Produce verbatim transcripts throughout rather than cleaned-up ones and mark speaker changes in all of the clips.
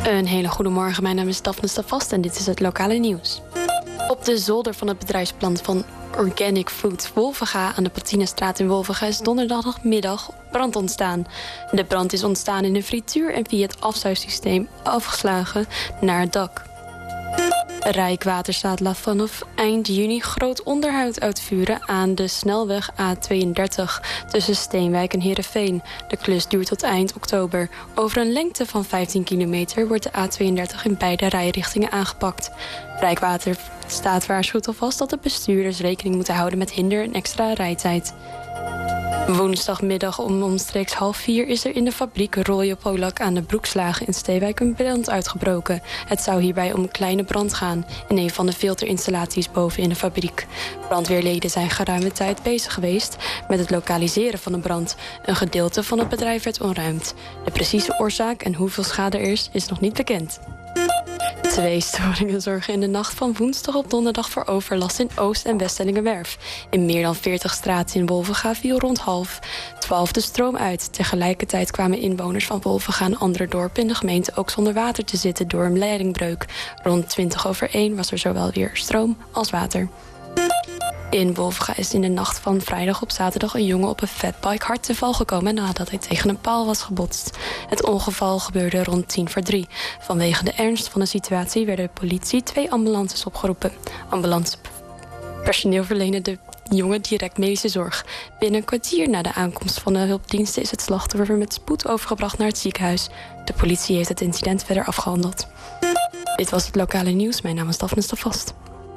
Speaker 1: Een hele goede morgen, mijn naam is Daphne Stavast en dit is het lokale nieuws. Op de zolder van het bedrijfsplant van Organic Food Wolvenga aan de Patinestraat in Wolvenga is donderdagmiddag brand ontstaan. De brand is ontstaan in de frituur en via het afzuigsysteem afgeslagen naar het dak. Rijkswaterstaat laat vanaf eind juni groot onderhoud uitvoeren aan de snelweg A tweeëndertig tussen Steenwijk en Heerenveen. De klus duurt tot eind oktober. Over een lengte van vijftien kilometer wordt de A tweeëndertig in beide rijrichtingen aangepakt. Rijkswaterstaat waarschuwt alvast dat de bestuurders rekening moeten houden met hinder en extra rijtijd. Woensdagmiddag om omstreeks half vier is er in de fabriek Royal Polak aan de Broekslagen in Steenwijk een brand uitgebroken. Het zou hierbij om een kleine brand gaan in een van de filterinstallaties boven in de fabriek. Brandweerleden zijn geruime tijd bezig geweest met het lokaliseren van de brand. Een gedeelte van het bedrijf werd ontruimd. De precieze oorzaak en hoeveel schade er is, is nog niet bekend. Twee storingen zorgen in de nacht van woensdag op donderdag voor overlast in Oost- en Weststellingenwerf. In meer dan veertig straten in Wolvenga viel rond half twaalf de stroom uit. Tegelijkertijd kwamen inwoners van Wolvenga en andere dorpen in de gemeente ook zonder water te zitten door een leidingbreuk. Rond twintig over één was er zowel weer stroom als water. In Wolvenga is in de nacht van vrijdag op zaterdag een jongen op een fatbike hard te val gekomen nadat hij tegen een paal was gebotst. Het ongeval gebeurde rond tien voor drie. Vanwege de ernst van de situatie werden de politie twee ambulances opgeroepen. Ambulancepersoneel verleende de jongen direct medische zorg. Binnen een kwartier na de aankomst van de hulpdiensten is het slachtoffer met spoed overgebracht naar het ziekenhuis. De politie heeft het incident verder afgehandeld. Dit was het lokale nieuws. Mijn naam is Daphne Stavast.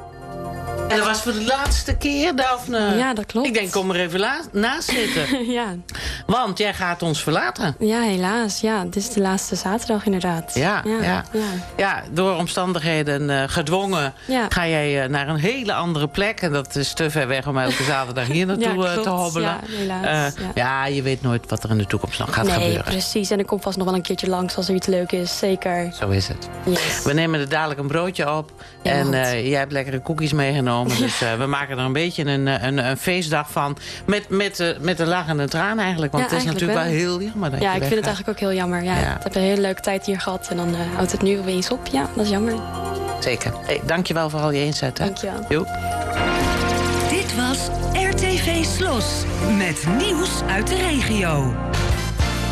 Speaker 2: En dat was voor de laatste keer, Daphne.
Speaker 1: Ja, dat klopt.
Speaker 2: Ik denk, kom er even la- naast zitten.
Speaker 1: Ja.
Speaker 2: Want jij gaat ons verlaten.
Speaker 1: Ja, helaas. Ja, dit is de laatste zaterdag inderdaad.
Speaker 2: Ja, ja. ja.
Speaker 1: ja.
Speaker 2: ja door omstandigheden uh, gedwongen
Speaker 1: ja.
Speaker 2: ga jij uh, naar een hele andere plek. En dat is te ver weg om elke zaterdag hier naartoe
Speaker 1: ja,
Speaker 2: uh, te hobbelen.
Speaker 1: Ja, helaas.
Speaker 2: Uh,
Speaker 1: ja.
Speaker 2: ja, je weet nooit wat er in de toekomst nog gaat
Speaker 1: nee,
Speaker 2: gebeuren.
Speaker 1: Precies. En ik kom vast nog wel een keertje langs als er iets leuk is. Zeker.
Speaker 2: Zo is het.
Speaker 1: Yes.
Speaker 2: We nemen er dadelijk een broodje op. Ja, en uh, jij hebt lekkere koekjes meegenomen. Dus uh, we maken er een beetje een, een, een feestdag van. Met, met, uh, met de lach en de traan eigenlijk. Want
Speaker 1: ja,
Speaker 2: het is natuurlijk wel,
Speaker 1: wel
Speaker 2: heel jammer dat
Speaker 1: Ja,
Speaker 2: je
Speaker 1: ik vind het eigenlijk ook heel jammer. Ja, ja. Ik heb een hele leuke tijd hier gehad. En dan uh, houdt het nu opeens op. Ja, dat is jammer.
Speaker 2: Zeker. Hey, dankjewel voor al je inzet.
Speaker 1: Dankjewel.
Speaker 2: Jo.
Speaker 3: Dit was R T V Slos. Met nieuws uit de regio.